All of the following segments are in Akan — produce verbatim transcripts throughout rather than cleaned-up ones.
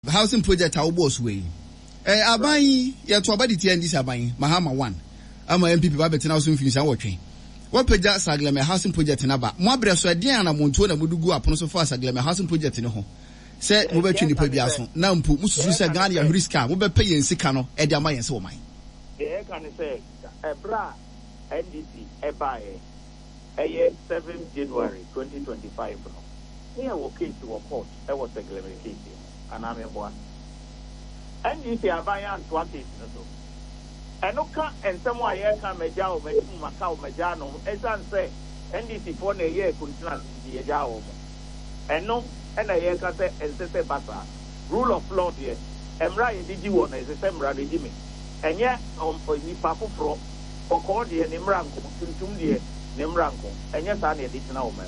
housing project a boss way. Eh aban ye to abadi tie ndisi aban Mahama one. Ama M P P ba betina so mfini san wotwe. Wo peja Sagleme housing project na ba. Mo abre so aden na montuo na modugu apono so fa Sagleme housing project ne ho. Se mo betwe nipa bia so na mpu mususu se Ghana ya riska mo be pay yen sika no e de ama yen se wo man. Eh kan say ebra N D C e bae eh seventh January twenty twenty-five no. Here wo case wo court e wo Sagleme case ana me boa. N D C abaya anto case no so. Eno ka ensemo aye ka meja o meju maka o meja no esan say N D C for na ye kuntina ye ja o mo. Eno ena ye ka say ensese basa rule of law there. Emra ye digi wo na ensese emra de me. Enye on nipa foforo okọ de ne mra nko tuntum de ne mra nko. Enye sa na ye ditina o ma.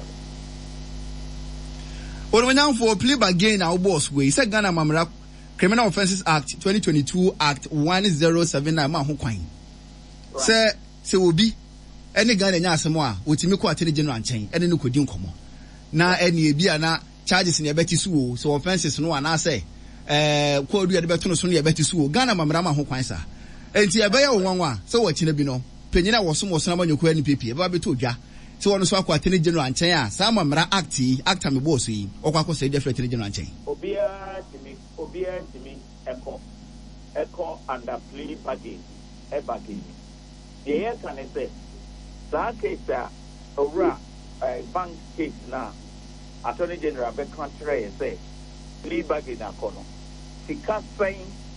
Orwanyan for plea bargain our boss way. Say Ghana Mamra Criminal Offences Act twenty twenty-two Act one thousand seventy-nine ma ho kwan. Say say obi any Ghana nya asemo a otimi ko atene general nchen ene no kodi nkomo. Na ene ebi ana charges ne ebeti so so offences no ana say eh ko odu de beto no so ne ebeti so Ghana Mamra ma ho kwan sa. Enti ebe ya wonwa say wo kine bi no penyina wosom wosom amanyoko ani pepe e ba beto odwa. So one so akwa atene general nchen a sama Mamra Act act am boss yi okwa ko say different general nchen. Obia timi obia timi echo echo under plea bargain e bargain. The here can say that case a ora bank case na attorney general be contrary say plea bargain akono sika sign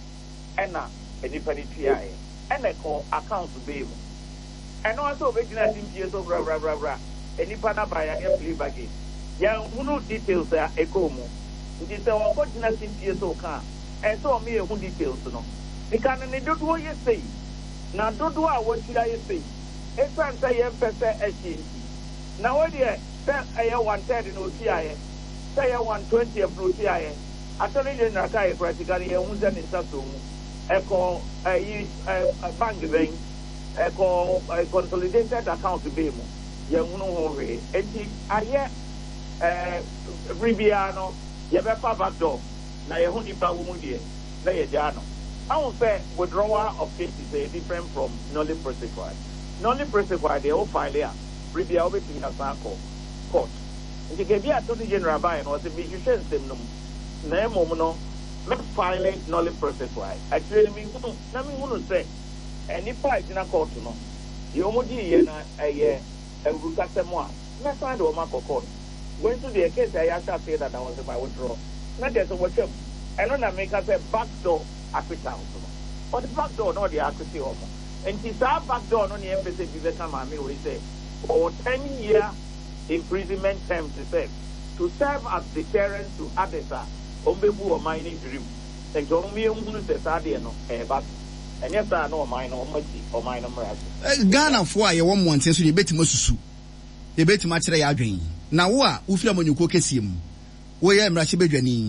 ena anybody tia e ena ko account be mu eno also be gina tin so bra bra bra bra enipa na ba ya plea bargain ya hunu details a ekomu nti se won ko gina tin so ka e so me ehun details no ika ne dodo ye sei na dodo a wotira ye sei e san say ye pese echi na wo de se aye one thirty no tiaye say ye one twenty no tiaye atoni de na kai practically ye hun se ni saso mu e ko ayi bank bank e ko consolidated account be mu ye hunu ho we enti aye eh ribiano ye be pa back door na ye hu ni pa wo mu de na ye ja no I will say withdrawal of cases is different from nolly prosecuted. Nolly prosecuted they all file here. Review of it in a court. If you can be attorney general by and was a big sense them no no not filing nolly prosecuted. Actually mean nothing want to say any part in a court no. The omoji na a year and we got them one. Not find a mark of court. Going to the case I have to say that I was about withdrawal. Not just a watch up. I don't make us a back door. Akita or the back door no the akiti omo and this back door no the embassy be come and me we say or ten year imprisonment term to serve to serve as deterrent to others ombebu o mining dream and so me hunu se sade no e ba and yes no mine no machi o mine no mra Ghana for ye won monte so ye betima susu ye betima kire ya adwen na wo a ufira manyuko kesiem wo ye mra che bedwani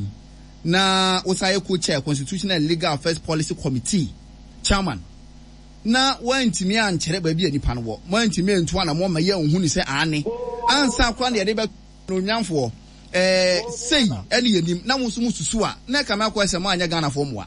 na osaye co-chair Constitutional and Legal Affairs Policy Committee chairman na wantimi ankere ba bia nipa no wo wantimi antu ana mo ma ye ohun ni se ane ansa kwa na ye be no nyanfo eh sei ene yenim na musu mususu a na ka ma kwa se mo anya Ghana fo moa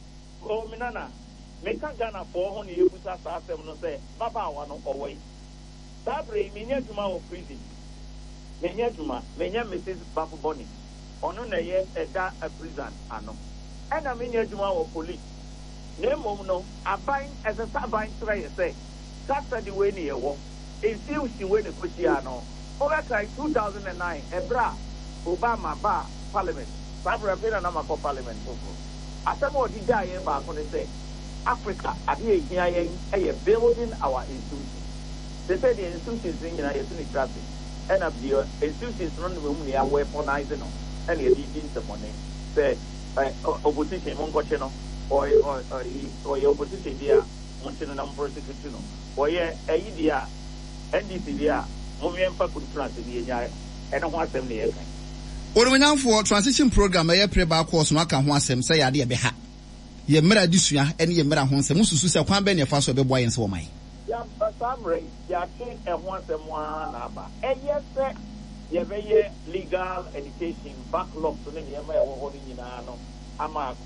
o minana me ka Ghana fo ho ne yebusa sa asem no se baba wa no owoi sabre mi nya duma o prison me nya duma me nya Missus Bafu Boni ono na ye eda a prison ano ena me nya dwuma wo police ne mom no aban as a saban try say sata the way ne wo ensiu si we ne kochi ano over kai two thousand nine ebra Obama ba parliament sabra pena na mako parliament fofo asemo di da ye ba ko ne say Africa ade e hia ye e building our institutions they say the institutions in na ye tuni traffic ena bio institutions no no mu ne ya weaponize no and you did the money. Say, opposition, Moncochino, or or your opposition there, Montana prosecution, or yeah, idea, N D C there, Momiampa could transit the area, and I want them there. What we now for transition program, I pray back course, Maka Hansem, say idea beha. Ye mera disuya, and ye mera Hansem, Musu, Quamben, your first of the boy and so my. Yeah, but some rate, ya king and once and one number. And yes, sir. You have legal education backlog to them. You have a ama